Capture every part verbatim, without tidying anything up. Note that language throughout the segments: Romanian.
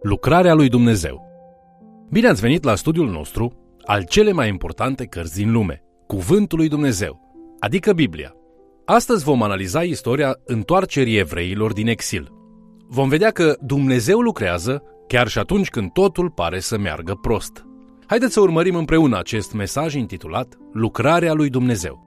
Lucrarea lui Dumnezeu. Bine ați venit la studiul nostru al cele mai importante cărți din lume, Cuvântul lui Dumnezeu, adică Biblia. Astăzi vom analiza istoria întoarcerii evreilor din exil. Vom vedea că Dumnezeu lucrează chiar și atunci când totul pare să meargă prost. Haideți să urmărim împreună acest mesaj intitulat Lucrarea lui Dumnezeu.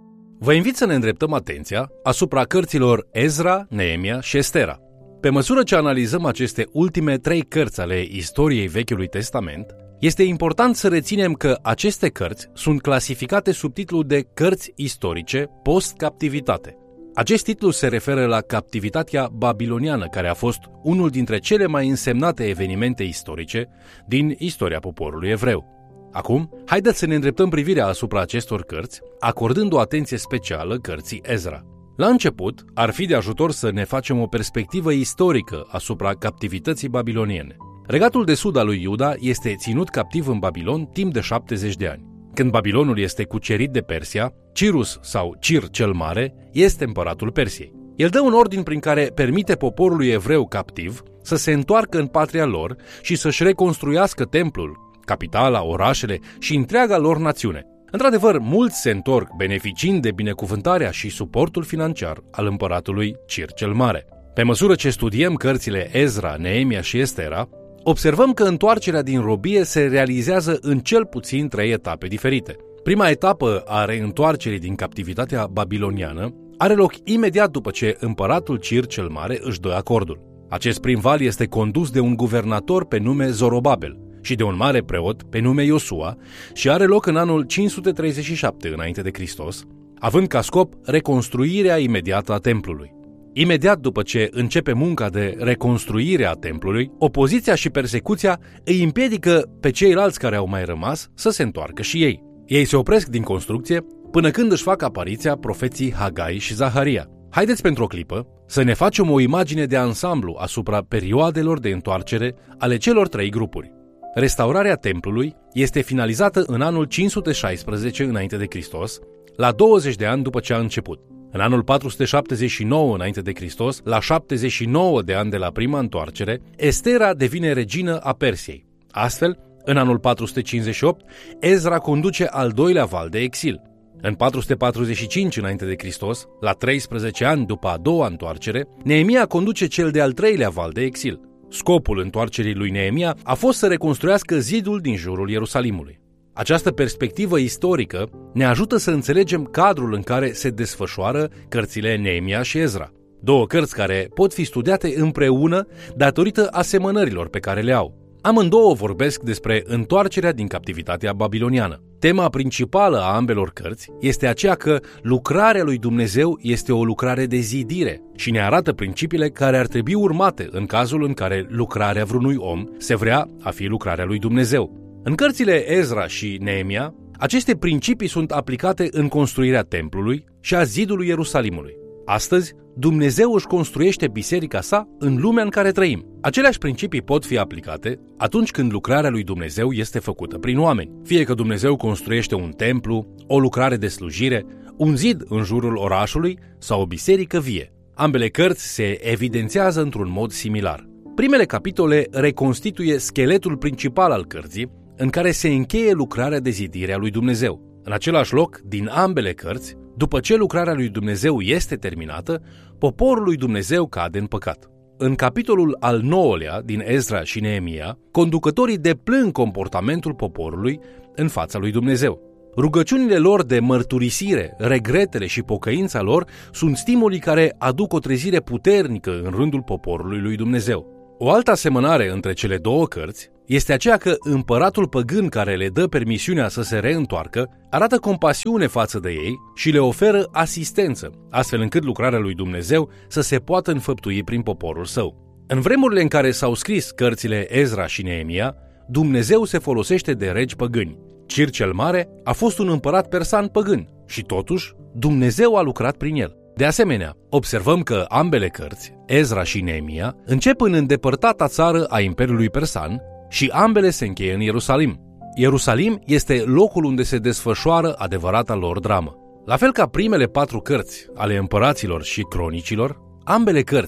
Vă invit să ne îndreptăm atenția asupra cărților Ezra, Neemia și Estera. Pe măsură ce analizăm aceste ultime trei cărți ale istoriei Vechiului Testament, este important să reținem că aceste cărți sunt clasificate sub titlul de cărți istorice post-captivitate. Acest titlu se referă la captivitatea babiloniană, care a fost unul dintre cele mai însemnate evenimente istorice din istoria poporului evreu. Acum, haideți să ne îndreptăm privirea asupra acestor cărți, acordând o atenție specială cărții Ezra. La început, ar fi de ajutor să ne facem o perspectivă istorică asupra captivității babiloniene. Regatul de sud al lui Iuda este ținut captiv în Babilon timp de șaptezeci de ani. Când Babilonul este cucerit de Persia, Cirus sau Cir cel Mare este împăratul Persiei. El dă un ordin prin care permite poporului evreu captiv să se întoarcă în patria lor și să-și reconstruiască templul, capitala, orașele și întreaga lor națiune. Într-adevăr, mulți se întorc beneficiind de binecuvântarea și suportul financiar al împăratului Cir cel Mare. Pe măsură ce studiem cărțile Ezra, Neemia și Estera, observăm că întoarcerea din robie se realizează în cel puțin trei etape diferite. Prima etapă a reîntoarcerii din captivitatea babiloniană are loc imediat după ce împăratul Cir cel Mare își dă acordul. Acest prim val este condus de un guvernator pe nume Zorobabel și de un mare preot pe nume Iosua și are loc în anul cinci sute treizeci și șapte înainte de Hristos, având ca scop reconstruirea imediată a templului. Imediat după ce începe munca de reconstruire a templului, opoziția și persecuția îi împiedică pe ceilalți care au mai rămas să se întoarcă și ei. Ei se opresc din construcție până când își fac apariția profeții Hagai și Zaharia. Haideți pentru o clipă să ne facem o imagine de ansamblu asupra perioadelor de întoarcere ale celor trei grupuri. Restaurarea templului este finalizată în anul cinci sute șaisprezece înainte de Hristos, la douăzeci de ani după ce a început. În anul patru sute șaptezeci și nouă înainte de Hristos, la șaptezeci și nouă de ani de la prima întoarcere, Estera devine regină a Persiei. Astfel, în anul patru sute cincizeci și opt, Ezra conduce al doilea val de exil. În patru sute patruzeci și cinci înainte de Hristos, la treisprezece ani după a doua întoarcere, Neemia conduce cel de-al treilea val de exil. Scopul întoarcerii lui Neemia a fost să reconstruiască zidul din jurul Ierusalimului. Această perspectivă istorică ne ajută să înțelegem cadrul în care se desfășoară cărțile Neemia și Ezra. Două cărți care pot fi studiate împreună datorită asemănărilor pe care le au. Amândouă vorbesc despre întoarcerea din captivitatea babiloniană. Tema principală a ambelor cărți este aceea că lucrarea lui Dumnezeu este o lucrare de zidire și ne arată principiile care ar trebui urmate în cazul în care lucrarea vreunui om se vrea a fi lucrarea lui Dumnezeu. În cărțile Ezra și Neemia, aceste principii sunt aplicate în construirea templului și a zidului Ierusalimului. Astăzi, Dumnezeu își construiește biserica sa în lumea în care trăim. Aceleași principii pot fi aplicate atunci când lucrarea lui Dumnezeu este făcută prin oameni. Fie că Dumnezeu construiește un templu, o lucrare de slujire, un zid în jurul orașului sau o biserică vie. Ambele cărți se evidențiază într-un mod similar. Primele capitole reconstituie scheletul principal al cărții, în care se încheie lucrarea de zidire a lui Dumnezeu. În același loc, din ambele cărți, după ce lucrarea lui Dumnezeu este terminată, poporul lui Dumnezeu cade în păcat. În capitolul al nouălea din Ezra și Neemia, conducătorii deplâng comportamentul poporului în fața lui Dumnezeu. Rugăciunile lor de mărturisire, regretele și pocăința lor sunt stimulii care aduc o trezire puternică în rândul poporului lui Dumnezeu. O altă asemănare între cele două cărți este aceea că împăratul păgân care le dă permisiunea să se reîntoarcă arată compasiune față de ei și le oferă asistență, astfel încât lucrarea lui Dumnezeu să se poată înfăptui prin poporul său. În vremurile în care s-au scris cărțile Ezra și Neemia, Dumnezeu se folosește de regi păgâni. Cir cel Mare a fost un împărat persan păgân și totuși Dumnezeu a lucrat prin el. De asemenea, observăm că ambele cărți, Ezra și Neemia, încep în îndepărtata țară a Imperiului Persan și ambele se încheie în Ierusalim. Ierusalim este locul unde se desfășoară adevărata lor dramă. La fel ca primele patru cărți ale împăraților și cronicilor, ambele cărți,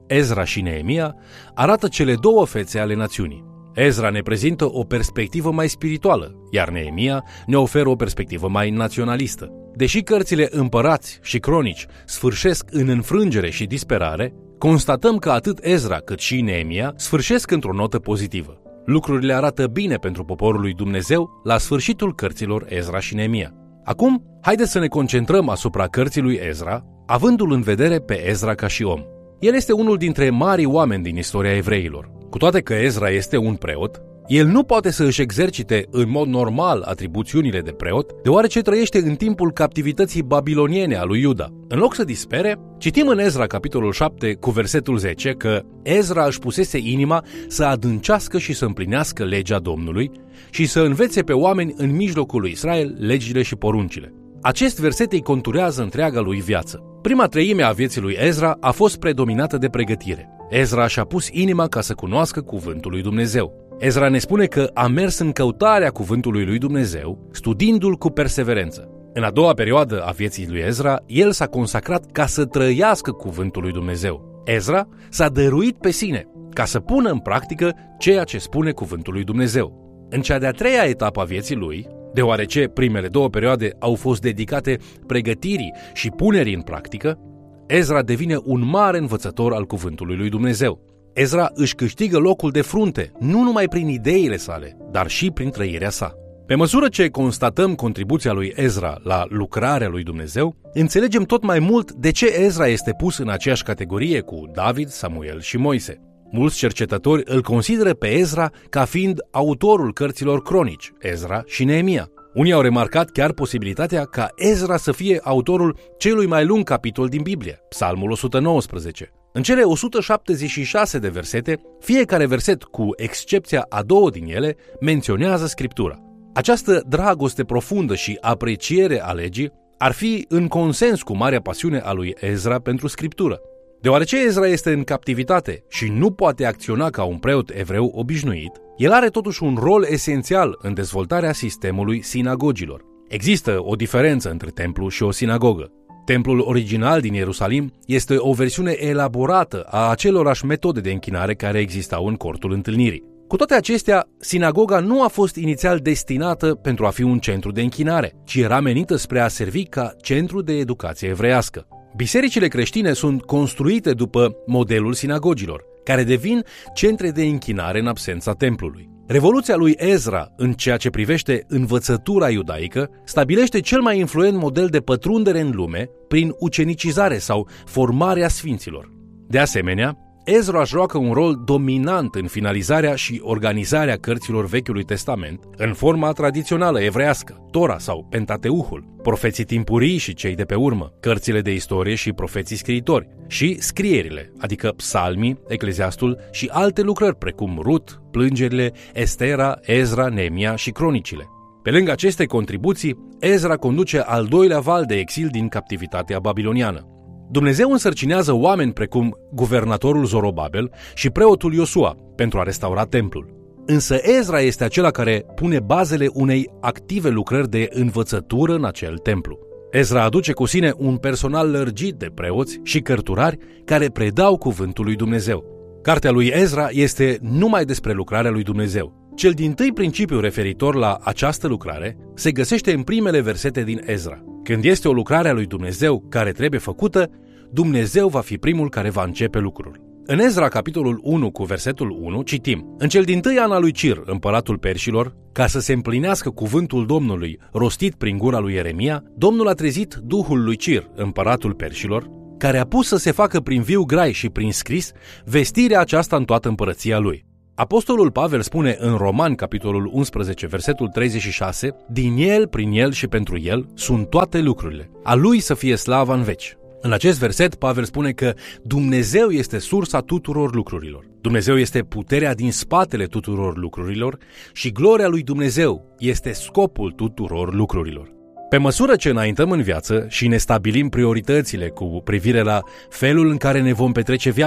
Ezra și Neemia, arată cele două fețe ale națiunii. Ezra ne prezintă o perspectivă mai spirituală, iar Neemia ne oferă o perspectivă mai naționalistă. Deși cărțile Împărați și Cronici sfârșesc în înfrângere și disperare, constatăm că atât Ezra cât și Neemia sfârșesc într-o notă pozitivă. Lucrurile arată bine pentru poporul lui Dumnezeu la sfârșitul cărților Ezra și Neemia. Acum, haideți să ne concentrăm asupra cărții lui Ezra, avându-l în vedere pe Ezra ca și om. El este unul dintre marii oameni din istoria evreilor. Cu toate că Ezra este un preot, el nu poate să își exercite în mod normal atribuțiunile de preot, deoarece trăiește în timpul captivității babiloniene a lui Iuda. În loc să dispere, citim în Ezra capitolul șapte cu versetul zece că Ezra își pusese inima să adâncească și să împlinească legea Domnului și să învețe pe oameni în mijlocul lui Israel legile și poruncile. Acest verset îi conturează întreaga lui viață. Prima treime a vieții lui Ezra a fost predominată de pregătire. Ezra și-a pus inima ca să cunoască cuvântul lui Dumnezeu. Ezra ne spune că a mers în căutarea cuvântului lui Dumnezeu, studiindu-l cu perseverență. În a doua perioadă a vieții lui Ezra, el s-a consacrat ca să trăiască cuvântul lui Dumnezeu. Ezra s-a dăruit pe sine ca să pună în practică ceea ce spune cuvântul lui Dumnezeu. În cea de-a treia etapă a vieții lui, deoarece primele două perioade au fost dedicate pregătirii și punerii în practică, Ezra devine un mare învățător al cuvântului lui Dumnezeu. Ezra își câștigă locul de frunte, nu numai prin ideile sale, dar și prin trăirea sa. Pe măsură ce constatăm contribuția lui Ezra la lucrarea lui Dumnezeu, înțelegem tot mai mult de ce Ezra este pus în aceeași categorie cu David, Samuel și Moise. Mulți cercetători îl consideră pe Ezra ca fiind autorul cărților cronici, Ezra și Neemia. Unii au remarcat chiar posibilitatea ca Ezra să fie autorul celui mai lung capitol din Biblie, Psalmul o sută nouăsprezece. În cele o sută șaptezeci și șase de versete, fiecare verset, cu excepția a două din ele, menționează Scriptura. Această dragoste profundă și apreciere a legii ar fi în consens cu marea pasiune a lui Ezra pentru Scriptură. Deoarece Ezra este în captivitate și nu poate acționa ca un preot evreu obișnuit, el are totuși un rol esențial în dezvoltarea sistemului sinagogilor. Există o diferență între templu și o sinagogă. Templul original din Ierusalim este o versiune elaborată a acelorași metode de închinare care existau în cortul întâlnirii. Cu toate acestea, sinagoga nu a fost inițial destinată pentru a fi un centru de închinare, ci era menită spre a servi ca centru de educație evreiască. Bisericile creștine sunt construite după modelul sinagogilor, care devin centre de închinare în absența templului. Revoluția lui Ezra, în ceea ce privește învățătura iudaică, stabilește cel mai influent model de pătrundere în lume prin ucenicizare sau formarea sfinților. De asemenea, Ezra joacă un rol dominant în finalizarea și organizarea cărților Vechiului Testament în forma tradițională evreiască, Tora sau Pentateuhul, profeții timpurii și cei de pe urmă, cărțile de istorie și profeții scriitori, și scrierile, adică psalmii, Ecleziastul și alte lucrări precum Rut, Plângerile, Estera, Ezra, Neemia și cronicile. Pe lângă aceste contribuții, Ezra conduce al doilea val de exil din captivitatea babiloniană. Dumnezeu însărcinează oameni precum guvernatorul Zorobabel și preotul Iosua pentru a restaura templul. Însă Ezra este acela care pune bazele unei active lucrări de învățătură în acel templu. Ezra aduce cu sine un personal lărgit de preoți și cărturari care predau cuvântul lui Dumnezeu. Cartea lui Ezra este numai despre lucrarea lui Dumnezeu. Cel dintâi principiu referitor la această lucrare se găsește în primele versete din Ezra. Când este o lucrare a lui Dumnezeu care trebuie făcută, Dumnezeu va fi primul care va începe lucrul. În Ezra, capitolul unu, cu versetul unu, citim: În cel dintâi an al lui Cir, împăratul Perșilor, ca să se împlinească cuvântul Domnului rostit prin gura lui Ieremia, Domnul a trezit duhul lui Cir, împăratul Perșilor, care a pus să se facă prin viu grai și prin scris vestirea aceasta în toată împărăția lui. Apostolul Pavel spune în Romani, capitolul unsprezece, versetul treizeci și șase: Din el, prin el și pentru el sunt toate lucrurile. A lui să fie slava în veci. În acest verset, Pavel spune că Dumnezeu este sursa tuturor lucrurilor. Dumnezeu este puterea din spatele tuturor lucrurilor și gloria lui Dumnezeu este scopul tuturor lucrurilor. Pe măsură ce înaintăm în viață și ne stabilim prioritățile cu privire la felul în care ne vom petrece viața,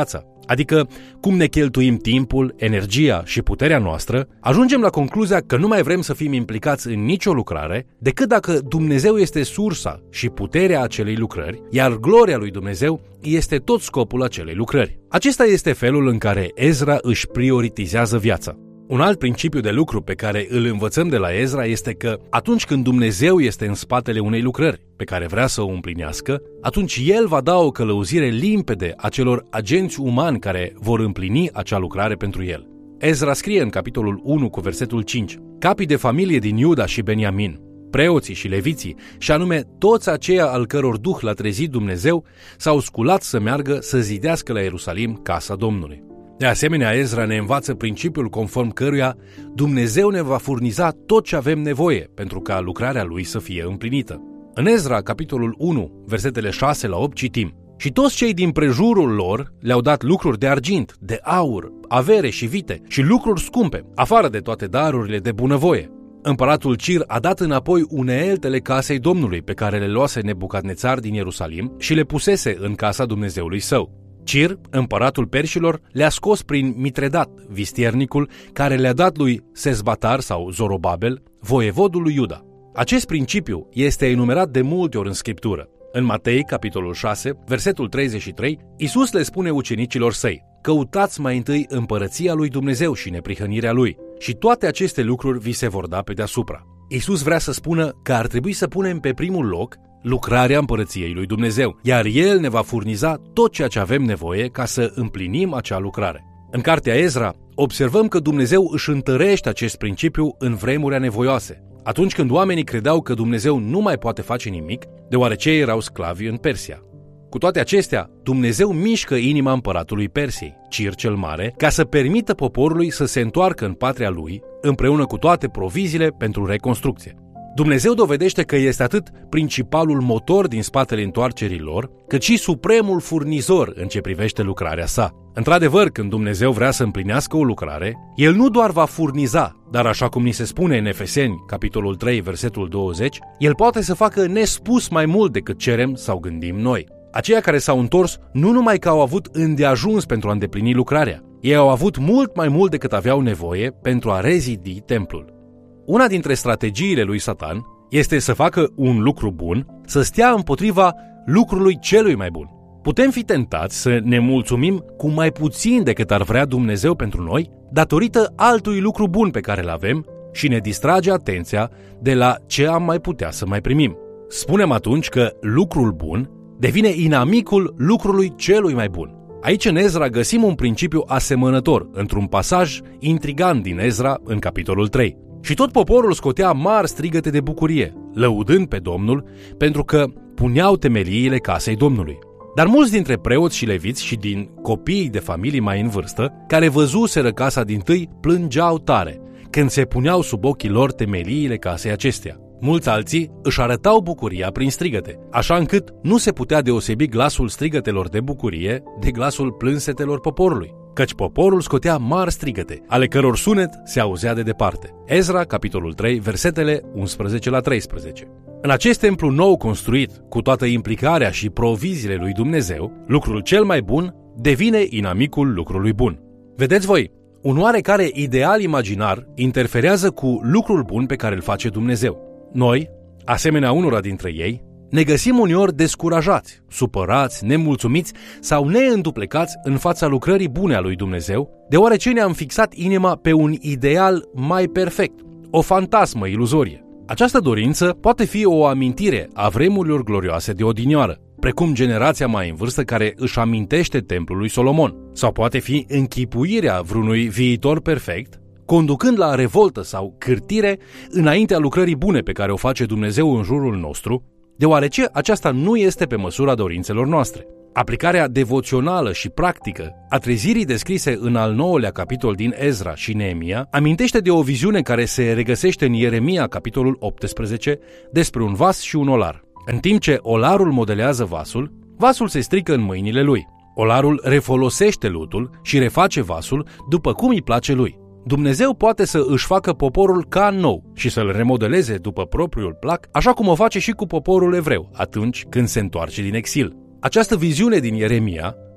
adică cum ne cheltuim timpul, energia și puterea noastră, ajungem la concluzia că nu mai vrem să fim implicați în nicio lucrare decât dacă Dumnezeu este sursa și puterea acelei lucrări, iar gloria lui Dumnezeu este tot scopul acelei lucrări. Acesta este felul în care Ezra își prioritizează viața. Un alt principiu de lucru pe care îl învățăm de la Ezra este că atunci când Dumnezeu este în spatele unei lucrări pe care vrea să o împlinească, atunci El va da o călăuzire limpede acelor agenți umani care vor împlini acea lucrare pentru El. Ezra scrie în capitolul unu cu versetul cinci: capii de familie din Iuda și Beniamin, preoții și leviții, și anume toți aceia al căror duh l-a trezit Dumnezeu, s-au sculat să meargă să zidească la Ierusalim casa Domnului. De asemenea, Ezra ne învață principiul conform căruia Dumnezeu ne va furniza tot ce avem nevoie pentru ca lucrarea Lui să fie împlinită. În Ezra, capitolul unu, versetele șase la opt, citim: și toți cei din prejurul lor le-au dat lucruri de argint, de aur, avere și vite și lucruri scumpe, afară de toate darurile de bunăvoie. Împăratul Cir a dat înapoi uneeltele casei Domnului pe care le luase Nebucadnețar din Ierusalim și le pusese în casa Dumnezeului său. Cir, împăratul perșilor, le-a scos prin Mitredat, vistiernicul, care le-a dat lui Sesbatar sau Zorobabel, voievodul lui Iuda. Acest principiu este enumerat de multe ori în Scriptură. În Matei, capitolul șase, versetul treizeci și trei, Iisus le spune ucenicilor săi: căutați mai întâi împărăția lui Dumnezeu și neprihănirea lui, și toate aceste lucruri vi se vor da pe deasupra. Iisus vrea să spună că ar trebui să punem pe primul loc lucrarea împărăției lui Dumnezeu, iar El ne va furniza tot ceea ce avem nevoie ca să împlinim acea lucrare. În cartea Ezra observăm că Dumnezeu își întărește acest principiu în vremuri anevoioase, atunci când oamenii credeau că Dumnezeu nu mai poate face nimic, deoarece erau sclavi în Persia. Cu toate acestea, Dumnezeu mișcă inima împăratului Persiei, Cir cel Mare, ca să permită poporului să se întoarcă în patria lui, împreună cu toate proviziile pentru reconstrucție. Dumnezeu dovedește că este atât principalul motor din spatele întoarcerii lor, cât și supremul furnizor în ce privește lucrarea sa. Într-adevăr, când Dumnezeu vrea să împlinească o lucrare, El nu doar va furniza, dar așa cum ni se spune în Efeseni, capitolul trei, versetul douăzeci, El poate să facă nespus mai mult decât cerem sau gândim noi. Aceia care s-au întors nu numai că au avut îndeajuns pentru a îndeplini lucrarea, ei au avut mult mai mult decât aveau nevoie pentru a rezidi templul. Una dintre strategiile lui Satan este să facă un lucru bun, să stea împotriva lucrului celui mai bun. Putem fi tentați să ne mulțumim cu mai puțin decât ar vrea Dumnezeu pentru noi, datorită altui lucru bun pe care îl avem, și ne distrage atenția de la ce am mai putea să mai primim. Spunem atunci că lucrul bun devine inamicul lucrului celui mai bun. Aici în Ezra găsim un principiu asemănător într-un pasaj intrigant din Ezra în capitolul trei. Și tot poporul scotea mari strigăte de bucurie, lăudând pe Domnul, pentru că puneau temeliile casei Domnului. Dar mulți dintre preoți și leviți și din copiii de familii mai în vârstă, care văzuseră casa dintâi, plângeau tare când se puneau sub ochii lor temeliile casei acesteia. Mulți alții își arătau bucuria prin strigăte, așa încât nu se putea deosebi glasul strigătelor de bucurie de glasul plânsetelor poporului, căci poporul scotea mari strigăte, ale căror sunet se auzea de departe. Ezra, capitolul trei, versetele unsprezece la treisprezece. În acest templu nou construit, cu toată implicarea și proviziile lui Dumnezeu, lucrul cel mai bun devine inamicul lucrului bun. Vedeți voi, un oarecare ideal imaginar interferează cu lucrul bun pe care îl face Dumnezeu. Noi, asemenea unora dintre ei, ne găsim uneori descurajați, supărați, nemulțumiți sau neînduplecați în fața lucrării bune a lui Dumnezeu, deoarece ne-am fixat inima pe un ideal mai perfect, o fantasmă iluzorie. Această dorință poate fi o amintire a vremurilor glorioase de odinioară, precum generația mai în vârstă care își amintește templul lui Solomon, sau poate fi închipuirea vreunui viitor perfect, conducând la revoltă sau cârtire înaintea lucrării bune pe care o face Dumnezeu în jurul nostru, deoarece aceasta nu este pe măsura dorințelor noastre. Aplicarea devoțională și practică a trezirii descrise în al nouălea capitol din Ezra și Neemia amintește de o viziune care se regăsește în Ieremia, capitolul optsprezece, despre un vas și un olar. În timp ce olarul modelează vasul, vasul se strică în mâinile lui. Olarul refolosește lutul și reface vasul după cum îi place lui. Dumnezeu poate să își facă poporul ca nou și să-l remodeleze după propriul plac, așa cum o face și cu poporul evreu atunci când se întoarce din exil. Această viziune din Ieremia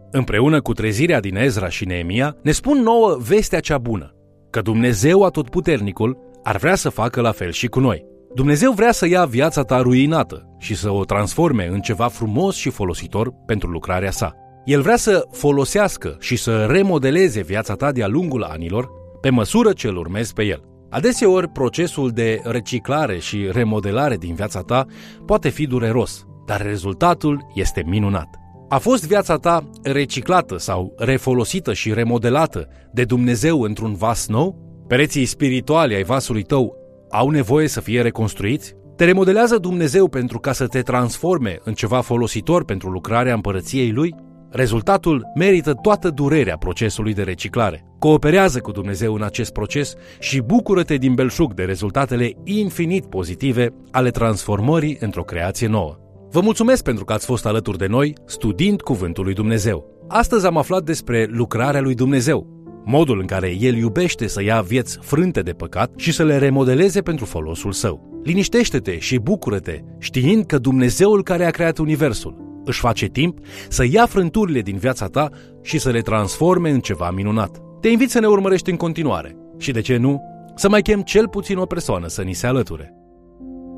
împreună cu trezirea din Ezra și Neemia, ne spun nouă vestea cea bună, că Dumnezeu Atotputernicul ar vrea să facă la fel și cu noi. Dumnezeu vrea să ia viața ta ruinată și să o transforme în ceva frumos și folositor pentru lucrarea sa. El vrea să folosească și să remodeleze viața ta de-a lungul anilor, pe măsură ce îl urmezi pe el. Adeseori, procesul de reciclare și remodelare din viața ta poate fi dureros, dar rezultatul este minunat. A fost viața ta reciclată sau refolosită și remodelată de Dumnezeu într-un vas nou? Pereții spirituali ai vasului tău au nevoie să fie reconstruiți? Te remodelează Dumnezeu pentru ca să te transforme în ceva folositor pentru lucrarea împărăției Lui? Rezultatul merită toată durerea procesului de reciclare. Cooperează cu Dumnezeu în acest proces și bucură-te din belșug de rezultatele infinit pozitive ale transformării într-o creație nouă. Vă mulțumesc pentru că ați fost alături de noi studiind Cuvântul lui Dumnezeu. Astăzi am aflat despre lucrarea lui Dumnezeu, modul în care El iubește să ia vieți frânte de păcat și să le remodeleze pentru folosul său. Liniștește-te și bucură-te știind că Dumnezeul care a creat universul își face timp să ia frânturile din viața ta și să le transforme în ceva minunat. Te invit să ne urmărești în continuare și, de ce nu, să mai chem cel puțin o persoană să ni se alăture.